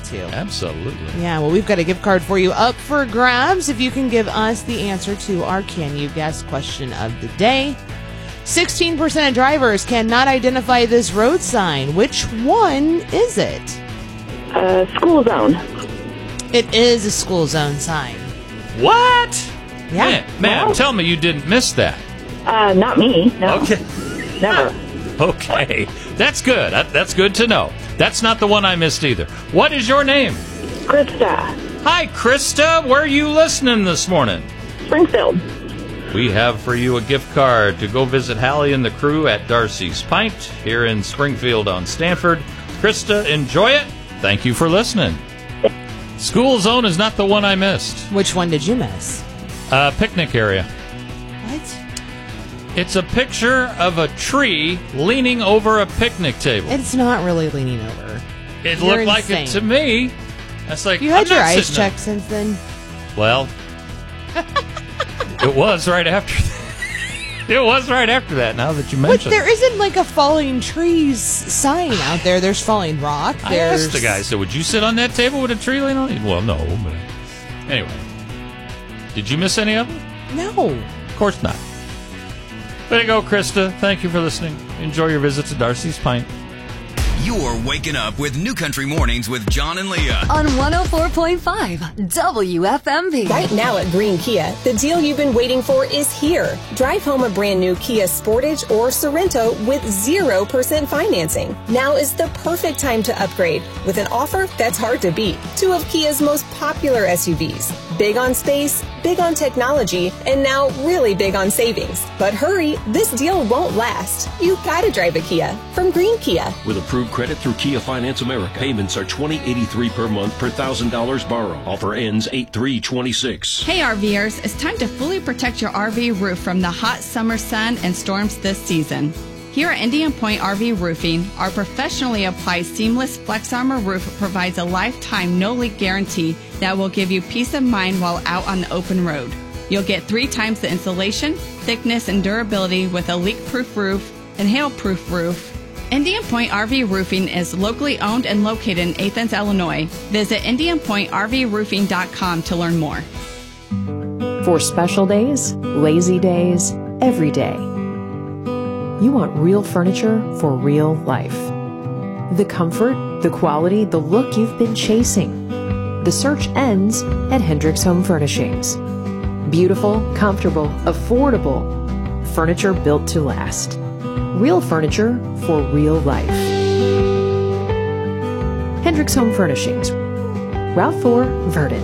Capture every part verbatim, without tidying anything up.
to. Absolutely. Yeah, well, we've got a gift card for you up for grabs if you can give us the answer to our Can You Guess question of the day. sixteen percent of drivers cannot identify this road sign. Which one is it? Uh, school zone. It is a school zone sign. What? Yeah. Man, ma'am, Wow. tell me you didn't miss that. Uh, not me. No. Okay. Never. Okay. That's good. That- That's good to know. That's not the one I missed either. What is your name? Krista. Hi, Krista. Where are you listening this morning? Springfield. We have for you a gift card to go visit Hallie and the crew at Darcy's Pint here in Springfield on Stanford. Krista, enjoy it. Thank you for listening. School zone is not the one I missed. Which one did you miss? Uh, picnic area. What? It's a picture of a tree leaning over a picnic table. It's not really leaning over. It You're looked like it insane. to me. That's like, You had I'm your not eyes sitting there. checked since then? Well, it was right after that. It was right after that, now that you But mention there it. isn't like a falling trees sign out there. There's falling rock. I There's... asked the guy, I said, would you sit on that table with a tree leaning on it? Well, no, but anyway. Did you miss any of them? No. Of course not. There you go, Krista. Thank you for listening. Enjoy your visit to Darcy's Pint. You're waking up with New Country Mornings with John and Leah. On one oh four point five W F M V. Right now at Green Kia, the deal you've been waiting for is here. Drive home a brand new Kia Sportage or Sorrento with zero percent financing. Now is the perfect time to upgrade with an offer that's hard to beat. Two of Kia's most popular S U Vs. Big on space, big on technology, and now really big on savings. But hurry, this deal won't last. You gotta drive a Kia from Green Kia. With approved credit through Kia Finance America, payments are twenty eighty-three per month per one thousand dollars borrow. Offer ends eight three twenty-six. Hey RVers, it's time to fully protect your R V roof from the hot summer sun and storms this season. Here at Indian Point R V Roofing, our professionally applied seamless Flex Armor roof provides a lifetime no-leak guarantee that will give you peace of mind while out on the open road. You'll get three times the insulation, thickness, and durability with a leak-proof roof and hail-proof roof. Indian Point R V Roofing is locally owned and located in Athens, Illinois. Visit indian point r v roofing dot com to learn more. For special days, lazy days, every day. You want real furniture for real life. The comfort, the quality, the look you've been chasing. The search ends at Hendricks Home Furnishings. Beautiful, comfortable, affordable. Furniture built to last. Real furniture for real life. Hendricks Home Furnishings. Route four, Verdon.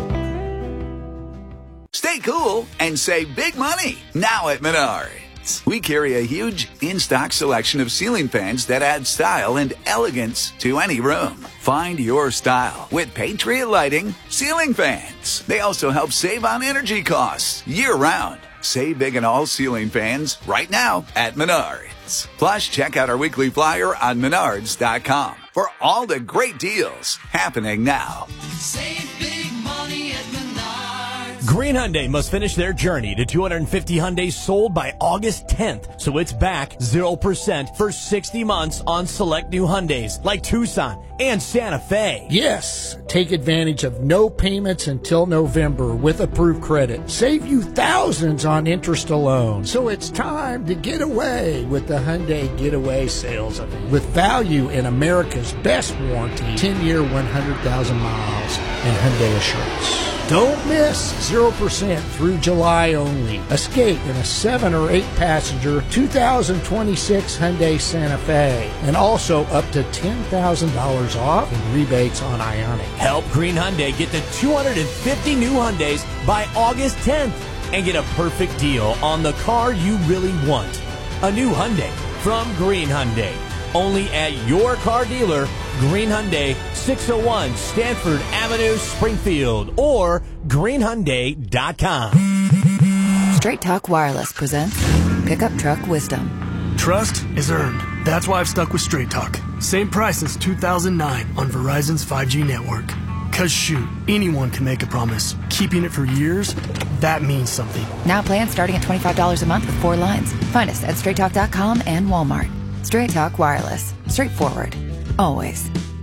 Stay cool and save big money now at Menards. We carry a huge in-stock selection of ceiling fans that add style and elegance to any room. Find your style with Patriot Lighting ceiling fans. They also help save on energy costs year-round. Save big on all ceiling fans right now at Menards. Plus, check out our weekly flyer on menards dot com for all the great deals happening now. Save big money at Menards. Green Hyundai must finish their journey to two hundred fifty Hyundais sold by August tenth, so it's back zero percent for sixty months on select new Hyundais like Tucson and Santa Fe. Yes, take advantage of no payments until November with approved credit. Save you thousands on interest alone. So it's time to get away with the Hyundai Getaway Sales Event. With value in America's best warranty, ten-year, one hundred thousand miles, and Hyundai Assurance. Don't miss zero percent through July only. Escape in a seven or eight passenger two thousand twenty-six Hyundai Santa Fe. And also up to ten thousand dollars off in rebates on Ioniq. Help Green Hyundai get to two hundred fifty new Hyundais by August tenth and get a perfect deal on the car you really want. A new Hyundai from Green Hyundai. Only at your car dealer, Green Hyundai, six oh one Stanford Avenue, Springfield, or green hyundai dot com. Straight Talk Wireless presents Pickup Truck Wisdom. Trust is earned. That's why I've stuck with Straight Talk. Same price since two thousand nine on Verizon's five G network. Cause shoot, anyone can make a promise. Keeping it for years, that means something. Now plans starting at twenty-five dollars a month with four lines. Find us at straight talk dot com and Walmart. Straight Talk Wireless. Straightforward. Always.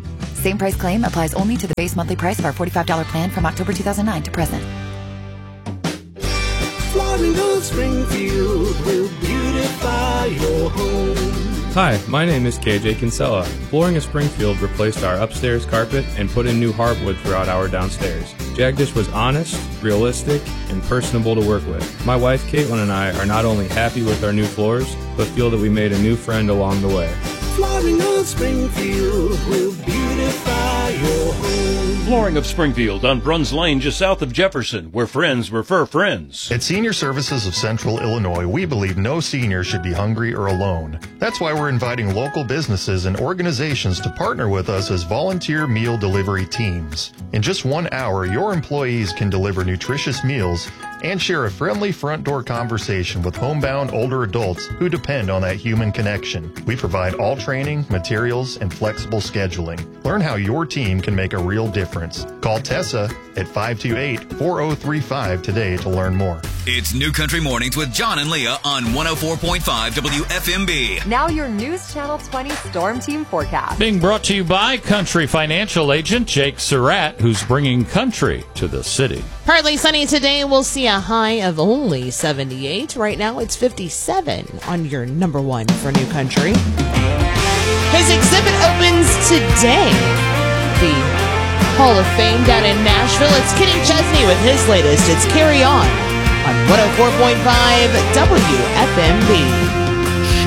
Same price claim applies only to the base monthly price of our forty-five dollars plan from October two thousand nine to present. Flooring of Springfield will beautify your home. Hi, my name is K J Kinsella. Flooring of Springfield replaced our upstairs carpet and put in new hardwood throughout our downstairs. Jagdish was honest, realistic, and personable to work with. My wife Caitlin and I are not only happy with our new floors, but feel that we made a new friend along the way. Flooring of Springfield will beautify your home. Flooring of Springfield on Bruns Lane, just south of Jefferson, where friends refer friends. At Senior Services of Central Illinois, we believe no senior should be hungry or alone. That's why we're inviting local businesses and organizations to partner with us as volunteer meal delivery teams. In just one hour, your employees can deliver nutritious meals and share a friendly front door conversation with homebound older adults who depend on that human connection. We provide all training, materials, and flexible scheduling. Learn how your team can make a real difference. Call Tessa at five two eight, four oh three five today to learn more. It's New Country Mornings with John and Leah on one oh four point five W F M B. Now your News Channel twenty Storm Team forecast. Being brought to you by Country Financial Agent Jake Surratt, who's bringing country to the city. Partly sunny today. We'll see a high of only seventy-eight. Right now it's fifty-seven on your number one for New Country. His exhibit opens today. The Hall of Fame down in Nashville. It's Kenny Chesney with his latest. It's Carry On on one oh four point five W F M B.